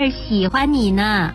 是喜欢你呢。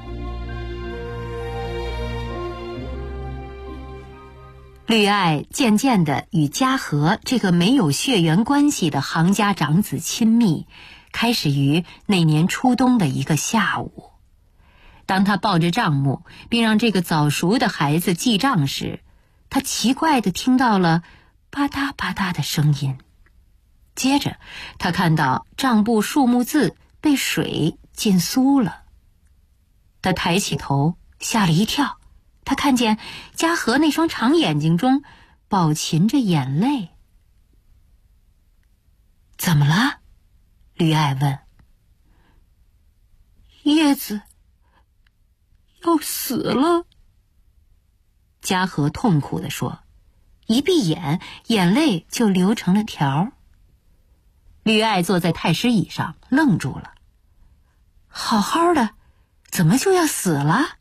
绿爱渐渐地与嘉禾这个没有血缘关系的行家长子亲密，开始于那年初冬的一个下午。当他抱着账目，并让这个早熟的孩子记账时，他奇怪地听到了吧嗒吧嗒的声音。接着他看到账簿数目字被水浸酥了。他抬起头，吓了一跳，他看见嘉禾那双长眼睛中饱噙着眼泪。怎么了？绿爱问。叶子要死了，嘉禾痛苦地说，一闭眼，眼泪就流成了条。绿爱坐在太师椅上愣住了。好好的，怎么就要死了？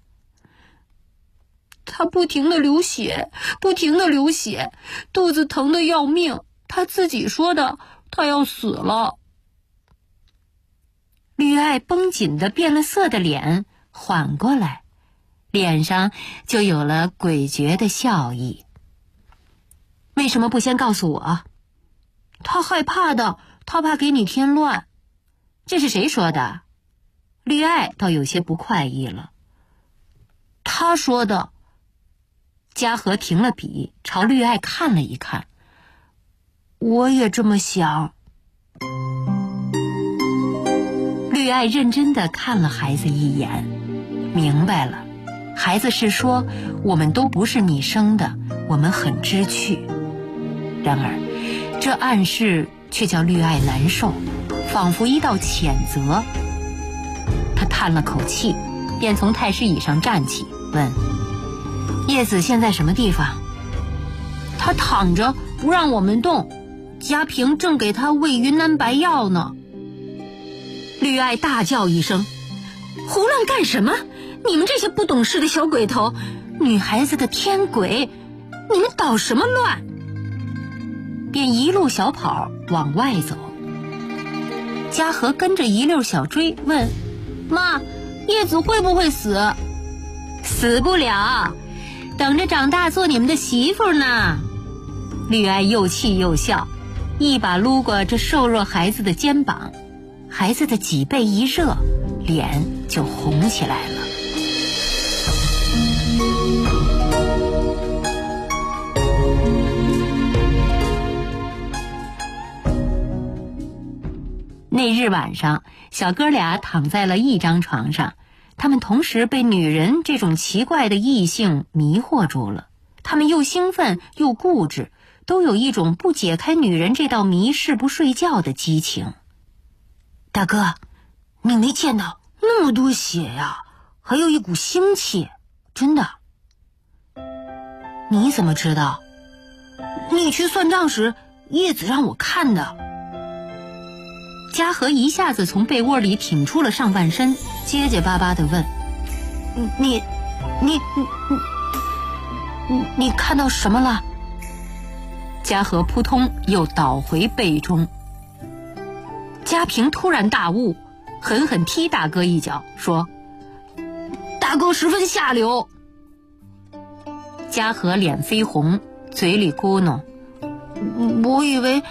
他不停地流血，不停地流血，肚子疼得要命，他自己说的，他要死了。绿爱绷紧的变了色的脸缓过来，脸上就有了诡谲的笑意。为什么不先告诉我？他害怕的，他怕给你添乱。这是谁说的？绿爱倒有些不快意了。他说的。嘉禾停了笔，朝绿爱看了一看。我也这么想。绿爱认真地看了孩子一眼，明白了，孩子是说我们都不是你生的，我们很知趣。然而这暗示却叫绿爱难受，仿佛一道谴责。他叹了口气，便从太师椅上站起，问叶子现在什么地方？他躺着不让我们动，嘉平正给他喂云南白药呢。绿爱大叫一声，胡乱干什么？你们这些不懂事的小鬼头，女孩子的天鬼，你们捣什么乱？便一路小跑往外走。嘉禾跟着一溜小追，问妈，叶子会不会死？死不了，等着长大做你们的媳妇呢。绿爱又气又笑，一把撸过这瘦弱孩子的肩膀，孩子的脊背一热，脸就红起来了。那日晚上，小哥俩躺在了一张床上，他们同时被女人这种奇怪的异性迷惑住了。他们又兴奋又固执，都有一种不解开女人这道谜誓不睡觉的激情。大哥，你没见到那么多血呀，还有一股腥气，真的。你怎么知道？你去算账时，叶子让我看的。嘉禾一下子从被窝里挺出了上半身，结结巴巴地问：你看到什么了？嘉禾扑通又倒回被中。嘉平突然大悟，狠狠踢大哥一脚，说：大哥十分下流。嘉禾脸绯红，嘴里咕哝：我以为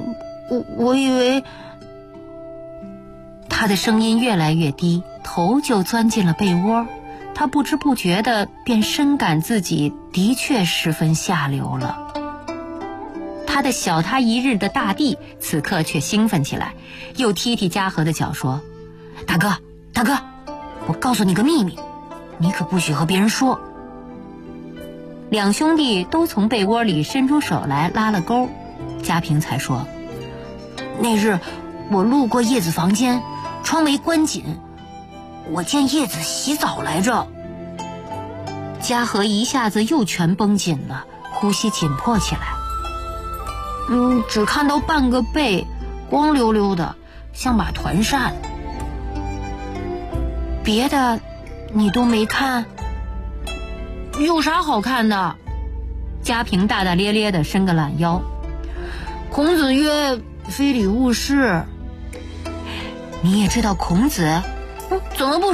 他的声音越来越低，头就钻进了被窝。他不知不觉地便深感自己的确十分下流了。他的小他一日的大弟此刻却兴奋起来，又踢踢嘉禾的脚，说：大哥，我告诉你个秘密，你可不许和别人说。两兄弟都从被窝里伸出手来拉了钩，嘉平才说：那日我路过叶子房间，窗没关紧，我见叶子洗澡来着。嘉禾一下子又全绷紧了，呼吸紧迫起来。只看到半个背，光溜溜的，像把团扇。别的你都没看？有啥好看的？嘉平大大咧咧地伸个懒腰。孔子曰：非礼勿视。你也知道孔子？怎么不